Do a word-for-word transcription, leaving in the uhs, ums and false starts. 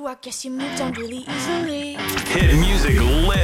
you, I guess you moved on really easily. Hit music lit.